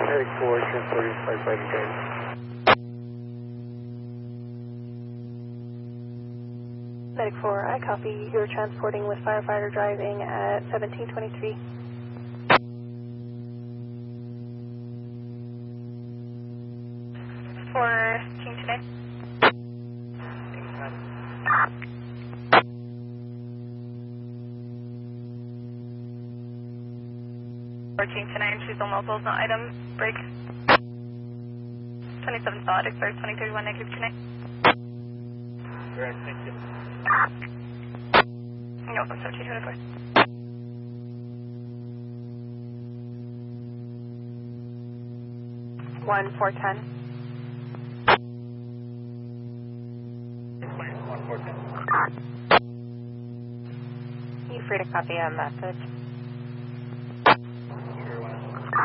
Medic 4, transporting firefighter driver. Medic 4, I copy. You're transporting with firefighter driving at 1723. For King today. For King tonight, choose on locals, no item, break. 27 solid, expert 2031, negative tonight. Correct, thank you. No, I'm 1724. One 410. 1410. You free to copy a message? Sure, why not?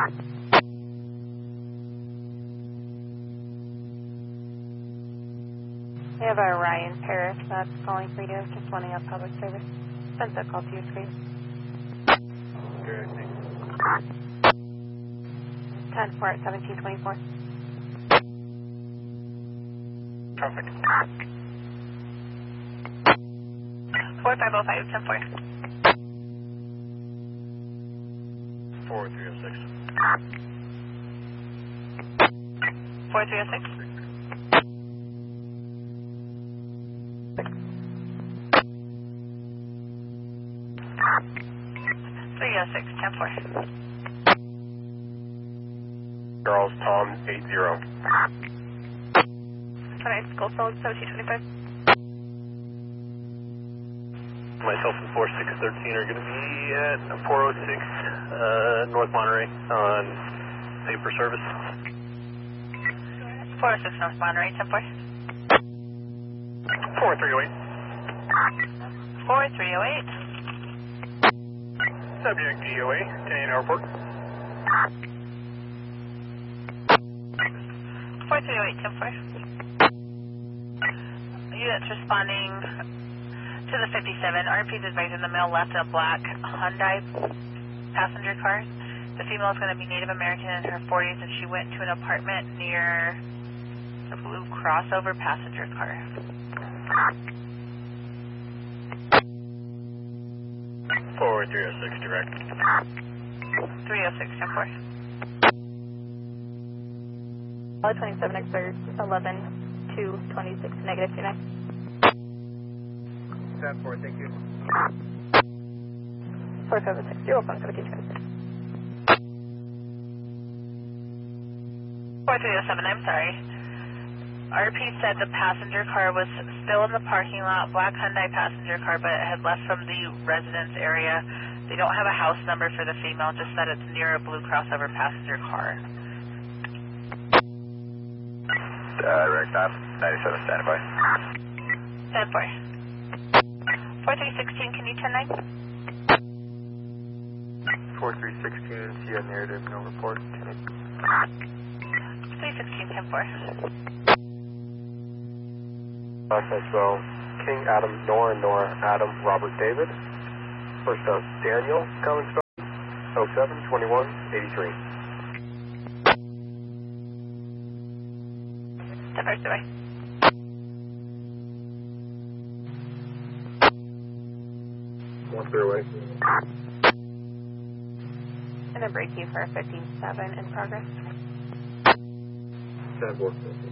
We have a Ryan Parrish that's calling for you, just wanting a public service. Send that call to your screen. Correct, thank you. 10 for 1724. Traffic. 4505, 10 4. 4306. 4306. 306, 10 4. Charles Tom 80. Tonight's Gold Solid 1725. Myself and 4613 are going to be at 406 North Monterey on paper service. 406 North Monterey, 10 4. 4308. 4308. Subject DOA, Canadian Airport. 4308, 10 4. Units responding to the 57. RP's advising the male left in a black Hyundai passenger car. The female is going to be Native American in her 40s, and she went to an apartment near the blue crossover passenger car. 4306 direct. 306, 10 4. Solid 27 exert 11 2 26 negative 29. 10-4, thank you. 4760, you're open for the kitchen. 4307, I'm sorry. RP said the passenger car was still in the parking lot, black Hyundai passenger car, but it had left from the residence area. They don't have a house number for the female, just said it's near a blue crossover passenger car. Direct 97, standing by. 10 4. 4316, can you 10-9? 4316, see a narrative, no report. 316, 10 4. Well, King Adam, Nora, Adam, Robert David. First up, Daniel, Cummins, 07-21-83. 10 4, bye. One clear away. And then break you for 15-7 in progress. 10-4.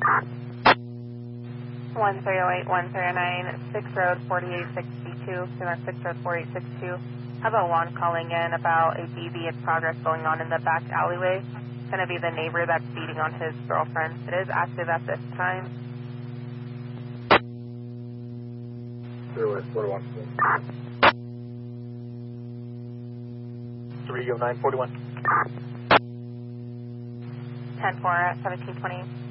1308, 139, 6 Road 4862, Summer 6 Road 4862. How about one calling in about a BB in progress going on in the back alleyway? It's going to be the neighbor that's beating on his girlfriend. It is active at this time. Clear away, 30941. 10-4 at 1720.